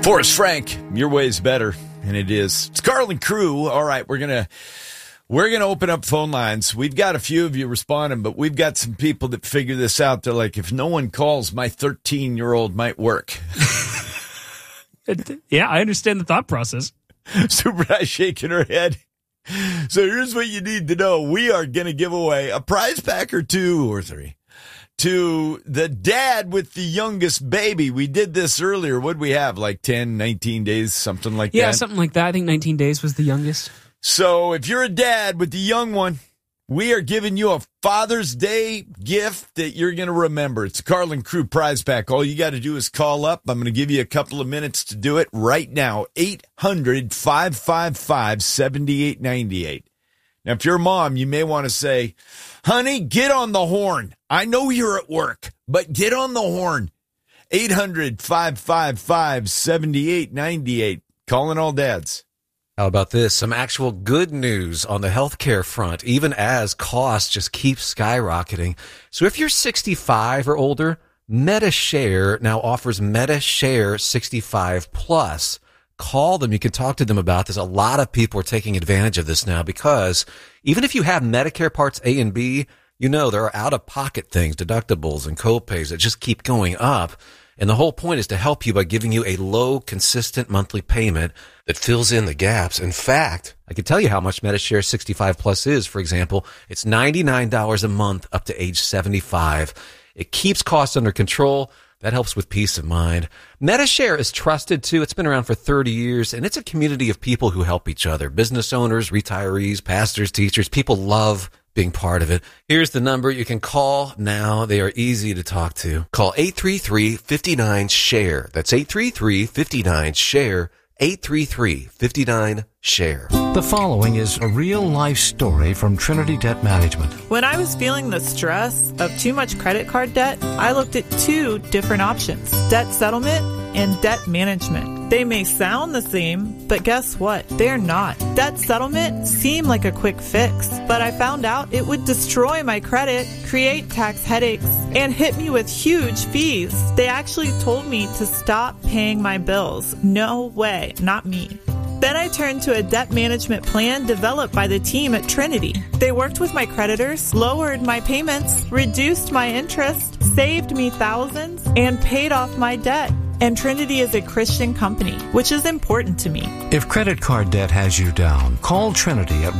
Forrest Frank, your way's better, and it is. It's Carl and Crew. All right, we're gonna open up phone lines. We've got a few of you responding, but we've got some people that figure this out. They're like, if no one calls, my 13-year-old might work. Yeah, I understand the thought process. Super High shaking her head. So here's what you need to know. We are going to give away a prize pack or 2 or 3 to the dad with the youngest baby. We did this earlier. What'd we have? Like 10, 19 days, something like that? Yeah, something like that. I think 19 days was the youngest. So if you're a dad with the young one, we are giving you a Father's Day gift that you're going to remember. It's a Carlin Crew prize pack. All you got to do is call up. I'm going to give you a couple of minutes to do it right now. 800-555-7898. Now, if you're a mom, you may want to say, honey, get on the horn. I know you're at work, but get on the horn. 800-555-7898. Calling all dads. How about this? Some actual good news on the healthcare front, even as costs just keep skyrocketing. So if you're 65 or older, MediShare now offers MediShare 65 Plus. Call them. You can talk to them about this. A lot of people are taking advantage of this now because even if you have Medicare Parts A and B, you know there are out-of-pocket things, deductibles and copays that just keep going up. And the whole point is to help you by giving you a low, consistent monthly payment that fills in the gaps. In fact, I can tell you how much MediShare 65 Plus is. For example, it's $99 a month up to age 75. It keeps costs under control. That helps with peace of mind. MediShare is trusted, too. It's been around for 30 years, and it's a community of people who help each other. Business owners, retirees, pastors, teachers. People love being part of it. Here's the number you can call now. They are easy to talk to. Call 833-59-SHARE. That's 833-59-SHARE. 833-59-SHARE. The following is a real-life story from Trinity Debt Management. When I was feeling the stress of too much credit card debt, I looked at 2 different options: debt settlement and debt management. They may sound the same, but guess what? They're not. Debt settlement seemed like a quick fix, but I found out it would destroy my credit, create tax headaches, and hit me with huge fees. They actually told me to stop paying my bills. No way, not me. Then I turned to a debt management plan developed by the team at Trinity. They worked with my creditors, lowered my payments, reduced my interest, saved me thousands, and paid off my debt. And Trinity is a Christian company, which is important to me. If credit card debt has you down, call Trinity at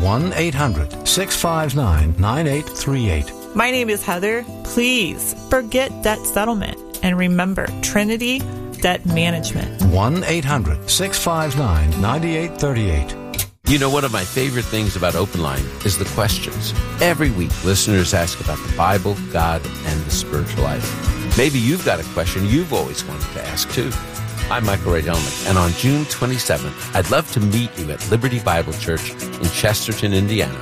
1-800-659-9838. My name is Heather. Please forget debt settlement and remember Trinity Debt Management. 1-800-659-9838. You know, one of my favorite things about Open Line is the questions. Every week, listeners ask about the Bible, God, and the spiritual life. Maybe you've got a question you've always wanted to ask, too. I'm Michael Ray Delmick, and on June 27th, I'd love to meet you at Liberty Bible Church in Chesterton, Indiana.